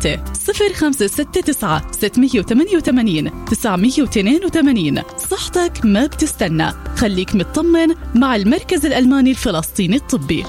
6 0569 688 982. صحتك ما بتستنى، خليك مطمن مع المركز الألماني الفلسطيني الطبي.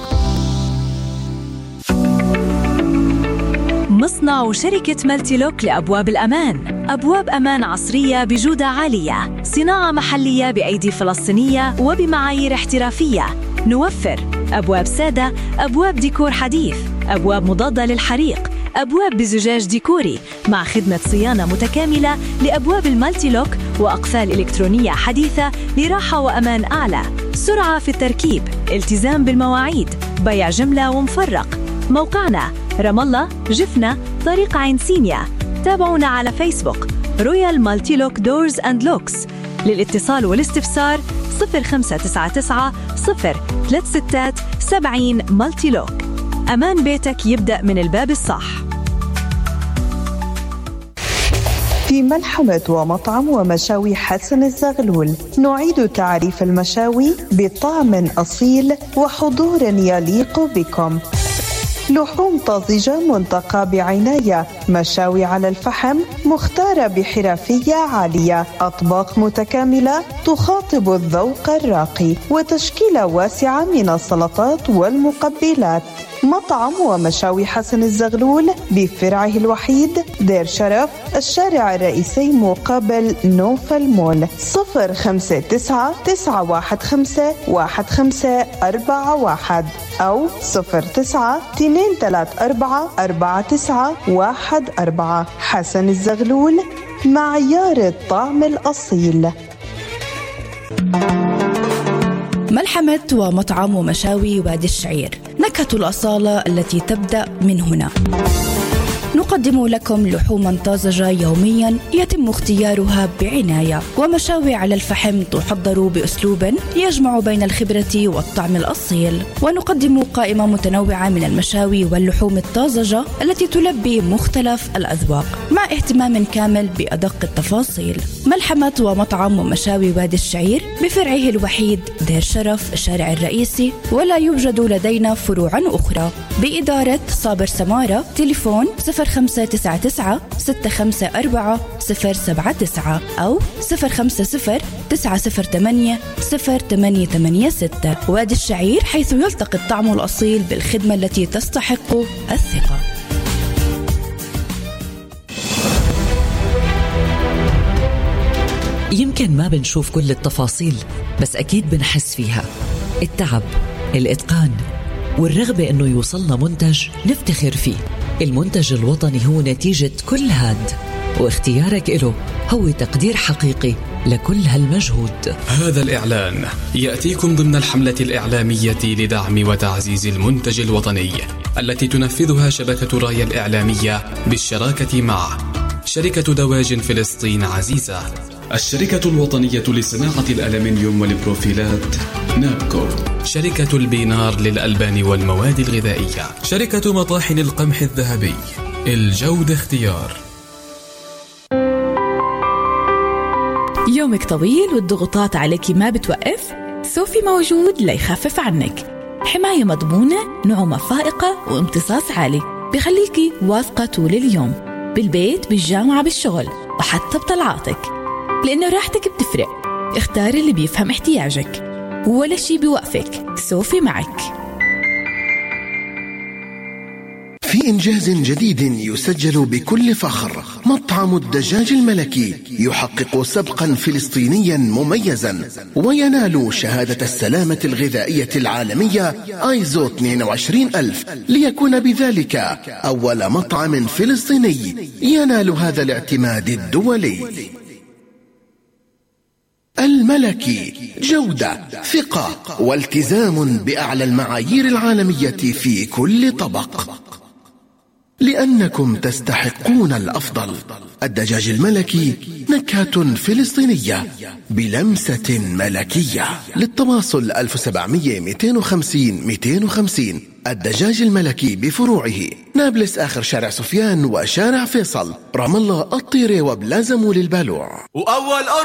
مصنع وشركة مالتيلوك لأبواب الأمان. أبواب أمان عصرية بجودة عالية، صناعة محلية بأيدي فلسطينية وبمعايير احترافية. نوفر أبواب سادة، أبواب ديكور حديث، أبواب مضادة للحريق، أبواب بزجاج ديكوري مع خدمة صيانة متكاملة لأبواب المالتيلوك وأقفال إلكترونية حديثة لراحة وأمان أعلى. سرعة في التركيب، التزام بالمواعيد، بيع جملة ومفرق. موقعنا رام الله، جفنة، طريق عين سينيا. تابعونا على فيسبوك رويال مالتيلوك دورز أند لوكس. للاتصال والاستفسار 0599 036 70 مالتيلوك. أمان بيتك يبدأ من الباب الصح. في ملحمة ومطعم ومشاوي حسن الزغلول نعيد تعريف المشاوي بطعم أصيل وحضور يليق بكم. لحوم طازجة منتقى بعناية، مشاوي على الفحم مختارة بحرفية عالية، أطباق متكاملة تخاطب الذوق الراقي، وتشكيلة واسعة من السلطات والمقبلات. مطعم ومشاوي حسن الزغلول بفرعه الوحيد دير شرف، الشارع الرئيسي مقابل نوفل مول. 059 915 1541 أو 09 234 4914. حسن الزغلول، معيار الطعم الأصيل. ملحمة ومطعم ومشاوي وادي الشعير، نكهة الأصالة التي تبدأ من هنا. نقدم لكم لحوما طازجة يوميا يتم اختيارها بعناية، ومشاوي على الفحم تحضر بأسلوب يجمع بين الخبرة والطعم الأصيل. ونقدم قائمة متنوعة من المشاوي واللحوم الطازجة التي تلبي مختلف الأذواق مع اهتمام كامل بأدق التفاصيل. ملحمة ومطعم ومشاوي وادي الشعير بفرعه الوحيد دير شرف، الشارع الرئيسي، ولا يوجد لدينا فروع أخرى. بإدارة صابر سمارة. تليفون 0599 654 079 أو 050 908 0886. وادي الشعير، حيث يلتقي الطعم الأصيل بالخدمة التي تستحق الثقة. يمكن ما بنشوف كل التفاصيل، بس أكيد بنحس فيها. التعب، الإتقان، والرغبة أنه يوصلنا منتج نفتخر فيه. المنتج الوطني هو نتيجة كل هاد، واختيارك له هو تقدير حقيقي لكل هالمجهود. هذا الإعلان يأتيكم ضمن الحملة الإعلامية لدعم وتعزيز المنتج الوطني التي تنفذها شبكة رايا الإعلامية بالشراكة مع شركة دواجن فلسطين عزيزة، الشركة الوطنية لصناعة الألمنيوم والبروفيلات نابكو، شركة البينار للألبان والمواد الغذائية، شركة مطاحن القمح الذهبي. الجودة اختيار. يومك طويل والضغوطات عليك ما بتوقف؟ سوفي موجود ليخفف عنك. حماية مضمونة، نعومة فائقة، وامتصاص عالي بخليكي واثقة طول اليوم، بالبيت، بالجامعة، بالشغل، وحتى بطلعاتك، لأنه راحتك بتفرق. اختاري اللي بيفهم احتياجك، ولا شي بيوقفك. سوفي معك. في إنجاز جديد يسجل بكل فخر، مطعم الدجاج الملكي يحقق سبقا فلسطينيا مميزا وينال شهادة السلامة الغذائية العالمية آيزو 22000، ليكون بذلك أول مطعم فلسطيني ينال هذا الاعتماد الدولي. الملكي، جودة، ثقة، والتزام بأعلى المعايير العالمية في كل طبق، لأنكم تستحقون الأفضل. الدجاج الملكي، نكهة فلسطينية بلمسة ملكية. للتواصل 1700 250 250. الدجاج الملكي بفروعه نابلس آخر شارع سفيان وشارع فيصل، رام الله، الطيرة، وبلازمو للبالوع. وأول